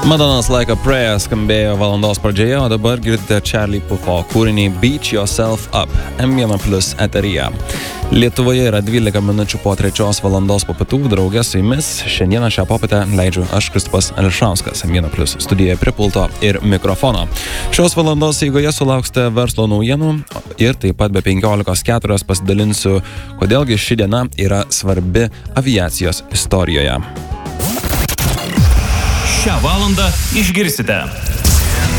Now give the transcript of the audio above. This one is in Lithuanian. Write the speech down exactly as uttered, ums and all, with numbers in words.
Madonas Like a Prayer skambėjo valandos pradžioje, o dabar girdite Charlie Puth'o kūrinį Beat Yourself Up M vienas plus eteryje. Lietuvoje yra dvylika minučių po trečios valandos po pietų, draugė su jumis. Šiandieną šią popietę leidžiu aš, Kristupas Ališauskas, M vienas plus studijoje prie pulto ir mikrofono. Šios valandos eigoje sulauksite verslo naujienų ir taip pat be penkiolikos keturios pasidalinsiu, kodėlgi ši diena yra svarbi aviacijos istorijoje. Šią valandą išgirsite.